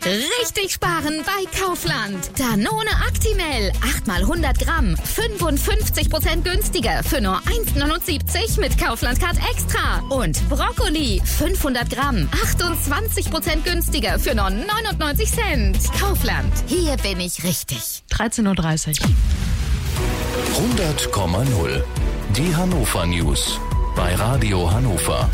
Richtig sparen bei Kaufland. Danone Actimel, 8 mal 100 Gramm, 55% günstiger für nur 1,79 mit Kaufland Card Extra. Und Brokkoli, 500 Gramm, 28% günstiger für nur 99 Cent. Kaufland, hier bin ich richtig. 13:30 Uhr. 100,0. Die Hannover News bei Radio Hannover.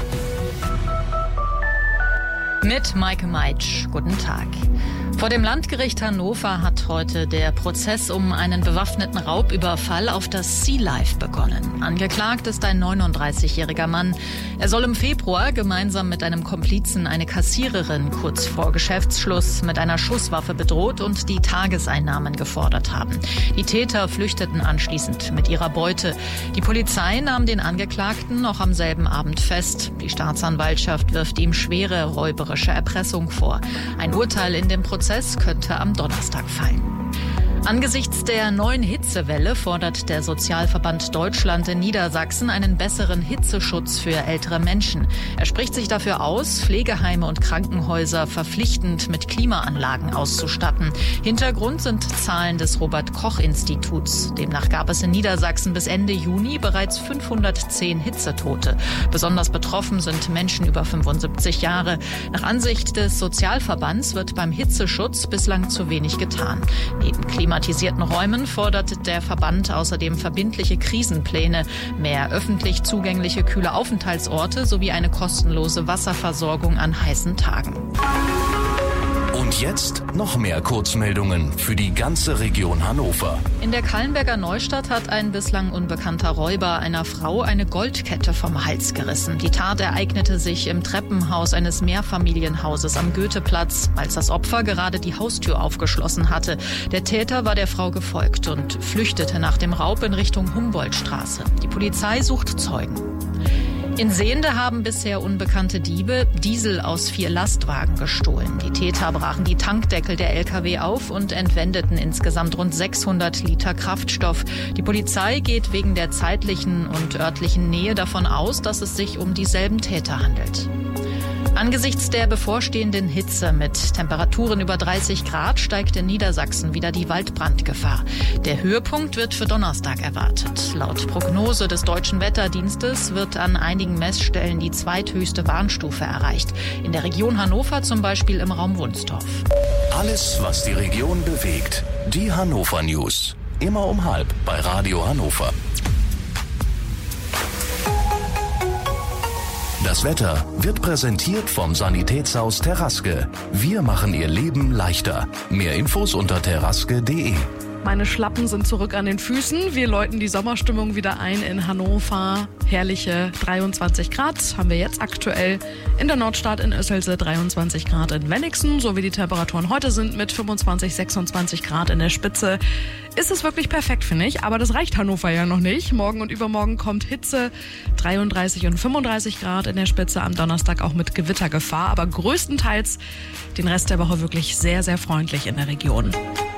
Mit Maike Meitsch. Guten Tag. Vor dem Landgericht Hannover hat heute der Prozess um einen bewaffneten Raubüberfall auf das Sea Life begonnen. Angeklagt ist ein 39-jähriger Mann. Er soll im Februar gemeinsam mit einem Komplizen eine Kassiererin kurz vor Geschäftsschluss mit einer Schusswaffe bedroht und die Tageseinnahmen gefordert haben. Die Täter flüchteten anschließend mit ihrer Beute. Die Polizei nahm den Angeklagten noch am selben Abend fest. Die Staatsanwaltschaft wirft ihm schwere räuberische Erpressung vor. Ein Urteil in dem Prozess könnte am Donnerstag fallen. Angesichts der neuen Hitzewelle fordert der Sozialverband Deutschland in Niedersachsen einen besseren Hitzeschutz für ältere Menschen. Er spricht sich dafür aus, Pflegeheime und Krankenhäuser verpflichtend mit Klimaanlagen auszustatten. Hintergrund sind Zahlen des Robert-Koch-Instituts. Demnach gab es in Niedersachsen bis Ende Juni bereits 510 Hitzetote. Besonders betroffen sind Menschen über 75 Jahre. Nach Ansicht des Sozialverbands wird beim Hitzeschutz bislang zu wenig getan. Neben klimatisierten Räumen fordert der Verband außerdem verbindliche Krisenpläne, mehr öffentlich zugängliche kühle Aufenthaltsorte sowie eine kostenlose Wasserversorgung an heißen Tagen. Und jetzt noch mehr Kurzmeldungen für die ganze Region Hannover. In der Kallenberger Neustadt hat ein bislang unbekannter Räuber einer Frau eine Goldkette vom Hals gerissen. Die Tat ereignete sich im Treppenhaus eines Mehrfamilienhauses am Goetheplatz, als das Opfer gerade die Haustür aufgeschlossen hatte. Der Täter war der Frau gefolgt und flüchtete nach dem Raub in Richtung Humboldtstraße. Die Polizei sucht Zeugen. In Sehnde haben bisher unbekannte Diebe Diesel aus 4 Lastwagen gestohlen. Die Täter brachen die Tankdeckel der Lkw auf und entwendeten insgesamt rund 600 Liter Kraftstoff. Die Polizei geht wegen der zeitlichen und örtlichen Nähe davon aus, dass es sich um dieselben Täter handelt. Angesichts der bevorstehenden Hitze mit Temperaturen über 30 Grad steigt in Niedersachsen wieder die Waldbrandgefahr. Der Höhepunkt wird für Donnerstag erwartet. Laut Prognose des Deutschen Wetterdienstes wird an einigen Messstellen die zweithöchste Warnstufe erreicht. In der Region Hannover zum Beispiel im Raum Wunstorf. Alles, was die Region bewegt. Die Hannover News. Immer um 12:30 bei Radio Hannover. Das Wetter wird präsentiert vom Sanitätshaus Terraske. Wir machen Ihr Leben leichter. Mehr Infos unter terraske.de. Meine Schlappen sind zurück an den Füßen. Wir läuten die Sommerstimmung wieder ein in Hannover. Herrliche 23 Grad haben wir jetzt aktuell in der Nordstadt, in Össelse, 23 Grad in Wenigsen. So wie die Temperaturen heute sind mit 25, 26 Grad in der Spitze, ist es wirklich perfekt, finde ich. Aber das reicht Hannover ja noch nicht. Morgen und übermorgen kommt Hitze, 33 und 35 Grad in der Spitze, am Donnerstag auch mit Gewittergefahr. Aber größtenteils den Rest der Woche wirklich sehr, sehr freundlich in der Region.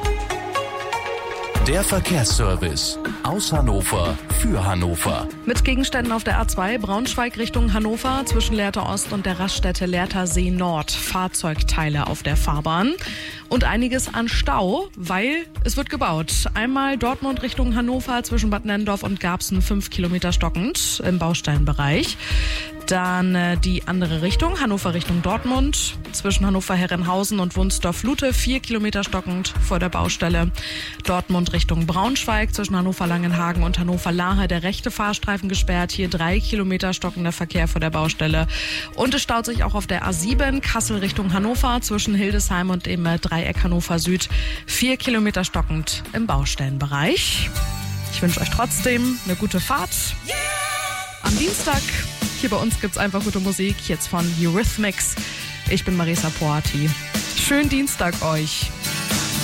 Der Verkehrsservice aus Hannover für Hannover. Mit Gegenständen auf der A2 Braunschweig Richtung Hannover zwischen Lehrter Ost und der Raststätte Lehrter-See Nord. Fahrzeugteile auf der Fahrbahn und einiges an Stau, weil es wird gebaut. Einmal Dortmund Richtung Hannover zwischen Bad Nenndorf und Garbsen 5 Kilometer stockend im Bausteinbereich. Dann die andere Richtung, Hannover Richtung Dortmund, zwischen Hannover-Herrenhausen und Wunstorf-Lute, 4 Kilometer stockend vor der Baustelle. Dortmund Richtung Braunschweig, zwischen Hannover-Langenhagen und Hannover-Lahe, der rechte Fahrstreifen gesperrt, hier 3 Kilometer stockender Verkehr vor der Baustelle. Und es staut sich auch auf der A7, Kassel Richtung Hannover, zwischen Hildesheim und dem Dreieck Hannover Süd, 4 Kilometer stockend im Baustellenbereich. Ich wünsche euch trotzdem eine gute Fahrt. Am Dienstag hier bei uns gibt's einfach gute Musik, jetzt von Eurythmics. Ich bin Marisa Poati. Schönen Dienstag euch.